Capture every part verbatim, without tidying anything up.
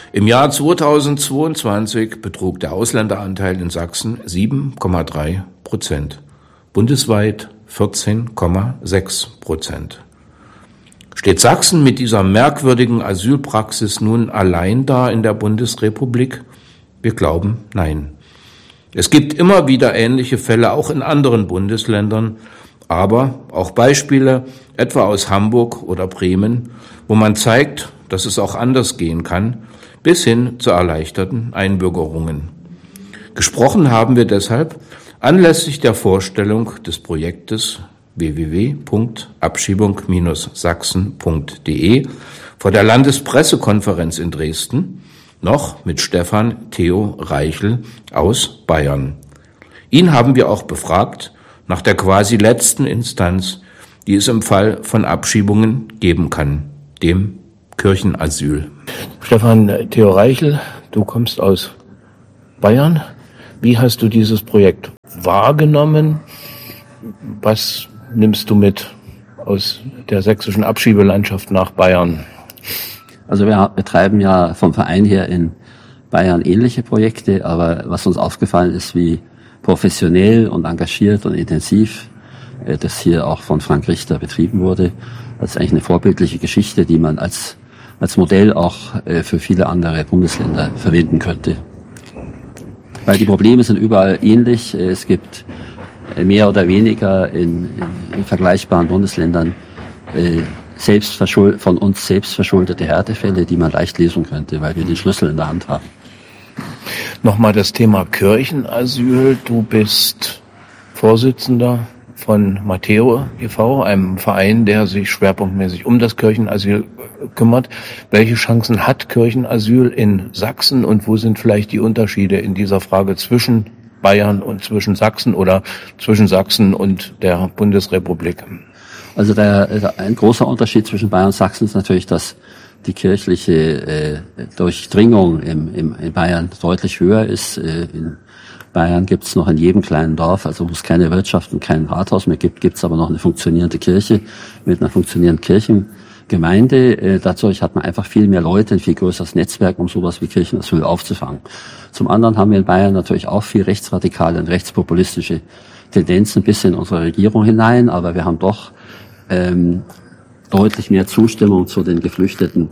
Im Jahr zweitausendzweiundzwanzig betrug der Ausländeranteil in Sachsen sieben Komma drei Prozent, bundesweit vierzehn Komma sechs Prozent. Steht Sachsen mit dieser merkwürdigen Asylpraxis nun allein da in der Bundesrepublik? Wir glauben, nein. Es gibt immer wieder ähnliche Fälle, auch in anderen Bundesländern, aber auch Beispiele, etwa aus Hamburg oder Bremen, wo man zeigt, dass es auch anders gehen kann, bis hin zu erleichterten Einbürgerungen. Gesprochen haben wir deshalb anlässlich der Vorstellung des Projektes w w w punkt abschiebung Bindestrich sachsen punkt d e vor der Landespressekonferenz in Dresden noch mit Stefan Theo Reichel aus Bayern. Ihn haben wir auch befragt nach der quasi letzten Instanz, die es im Fall von Abschiebungen geben kann, dem Kirchenasyl. Stefan Theo Reichel, du kommst aus Bayern. Wie hast du dieses Projekt wahrgenommen? Was nimmst du mit aus der sächsischen Abschiebelandschaft nach Bayern? Also wir betreiben ja vom Verein her in Bayern ähnliche Projekte, aber was uns aufgefallen ist, wie professionell und engagiert und intensiv das hier auch von Frank Richter betrieben wurde, das ist eigentlich eine vorbildliche Geschichte, die man als als Modell auch für viele andere Bundesländer verwenden könnte. Weil die Probleme sind überall ähnlich. Es gibt mehr oder weniger in, in, in vergleichbaren Bundesländern äh, selbst verschuld, von uns selbst verschuldete Härtefälle, die man leicht lesen könnte, weil wir den Schlüssel in der Hand haben. Nochmal das Thema Kirchenasyl. Du bist Vorsitzender von Matteo e V, einem Verein, der sich schwerpunktmäßig um das Kirchenasyl kümmert. Welche Chancen hat Kirchenasyl in Sachsen und wo sind vielleicht die Unterschiede in dieser Frage zwischen Bayern und zwischen Sachsen oder zwischen Sachsen und der Bundesrepublik? Also der, ein großer Unterschied zwischen Bayern und Sachsen ist natürlich, dass die kirchliche äh, Durchdringung im, im, in Bayern deutlich höher ist. Äh, in Bayern gibt es noch in jedem kleinen Dorf, also wo es keine Wirtschaft und kein Rathaus mehr gibt, gibt es aber noch eine funktionierende Kirche mit einer funktionierenden Kirchengemeinde. Äh, dadurch hat man einfach viel mehr Leute, ein viel größeres Netzwerk, um sowas wie Kirchenasyl aufzufangen. Zum anderen haben wir in Bayern natürlich auch viel rechtsradikale und rechtspopulistische Tendenzen bis in unsere Regierung hinein, aber wir haben doch ähm, deutlich mehr Zustimmung zu den Geflüchteten,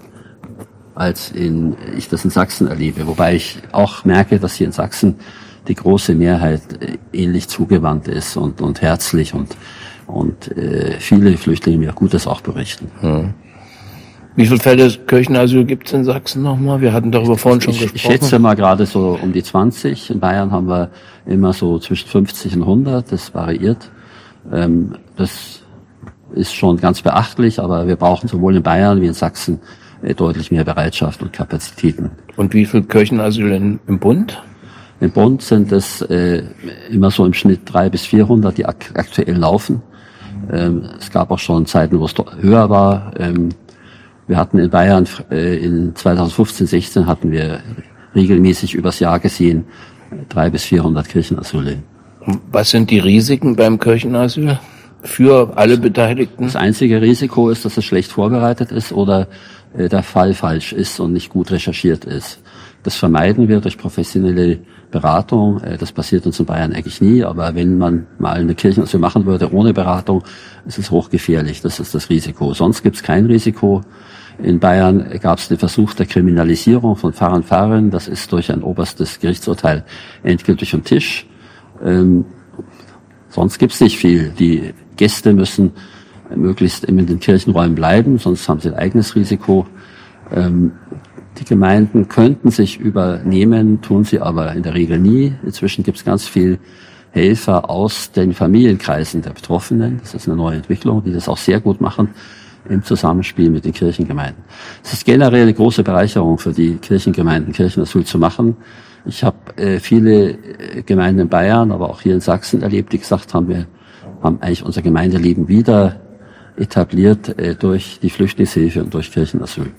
als in, ich das in Sachsen erlebe. Wobei ich auch merke, dass hier in Sachsen die große Mehrheit äh, ähnlich zugewandt ist und, und herzlich und, und äh, viele Flüchtlinge mir Gutes auch berichten. Hm. Wie viele Fälle Kirchenasyl gibt es in Sachsen nochmal? Wir hatten darüber vorhin schon ich, gesprochen. Ich schätze mal gerade so um die zwanzig. In Bayern haben wir immer so zwischen fünfzig und hundert. Das variiert. Ähm, das ist schon ganz beachtlich, aber wir brauchen sowohl in Bayern wie in Sachsen äh, deutlich mehr Bereitschaft und Kapazitäten. Und wie viel Kirchenasyl in, im Bund? Im Bund sind es äh, immer so im Schnitt dreihundert bis vierhundert, die ak- aktuell laufen. Ähm, es gab auch schon Zeiten, wo es höher war. Ähm, wir hatten in Bayern äh, in zweitausendfünfzehn, sechzehn hatten wir regelmäßig übers Jahr gesehen dreihundert bis vierhundert Kirchenasyl. Was sind die Risiken beim Kirchenasyl für alle Beteiligten? Das einzige Risiko ist, dass es schlecht vorbereitet ist oder äh, der Fall falsch ist und nicht gut recherchiert ist. Das vermeiden wir durch professionelle Beratung. Äh, das passiert uns in Bayern eigentlich nie, aber wenn man mal eine Kirchenasyl machen würde ohne Beratung, ist es hochgefährlich. Das ist das Risiko. Sonst gibt es kein Risiko. In Bayern gab es den Versuch der Kriminalisierung von Pfarrern und Pfarrerinnen. Das ist durch ein oberstes Gerichtsurteil endgültig vom Tisch. Ähm, sonst gibt es nicht viel. Die Gäste müssen möglichst in den Kirchenräumen bleiben, sonst haben sie ein eigenes Risiko. Ähm, die Gemeinden könnten sich übernehmen, tun sie aber in der Regel nie. Inzwischen gibt es ganz viel Helfer aus den Familienkreisen der Betroffenen. Das ist eine neue Entwicklung, die das auch sehr gut machen im Zusammenspiel mit den Kirchengemeinden. Es ist generell eine große Bereicherung für die Kirchengemeinden, Kirchenasyl zu machen. Ich habe äh, viele äh, Gemeinden in Bayern, aber auch hier in Sachsen erlebt, die gesagt haben, wir haben eigentlich unser Gemeindeleben wieder etabliert äh, durch die Flüchtlingshilfe und durch Kirchenasyl.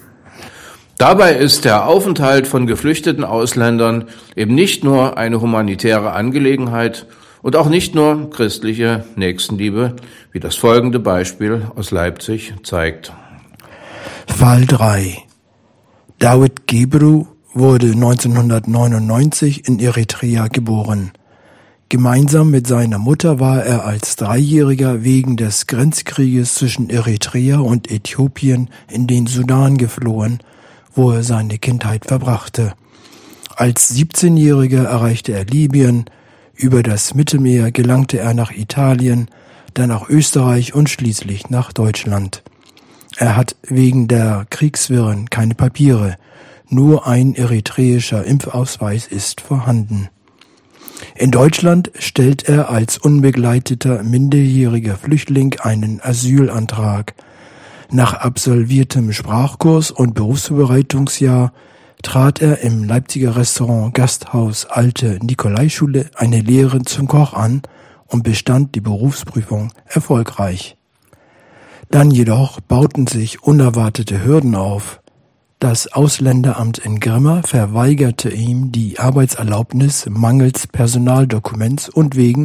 Dabei ist der Aufenthalt von geflüchteten Ausländern eben nicht nur eine humanitäre Angelegenheit und auch nicht nur christliche Nächstenliebe, wie das folgende Beispiel aus Leipzig zeigt. Fall drei. David Gebru wurde neunzehnhundertneunundneunzig in Eritrea geboren. Gemeinsam mit seiner Mutter war er als Dreijähriger wegen des Grenzkrieges zwischen Eritrea und Äthiopien in den Sudan geflohen, wo er seine Kindheit verbrachte. Als siebzehnjähriger erreichte er Libyen, über das Mittelmeer gelangte er nach Italien, dann nach Österreich und schließlich nach Deutschland. Er hat wegen der Kriegswirren keine Papiere, nur ein eritreischer Impfausweis ist vorhanden. In Deutschland stellt er als unbegleiteter minderjähriger Flüchtling einen Asylantrag. Nach absolviertem Sprachkurs und Berufsvorbereitungsjahr trat er im Leipziger Restaurant Gasthaus Alte Nikolaischule eine Lehre zum Koch an und bestand die Berufsprüfung erfolgreich. Dann jedoch bauten sich unerwartete Hürden auf. Das Ausländeramt in Grimma verweigerte ihm die Arbeitserlaubnis mangels Personaldokuments und wegen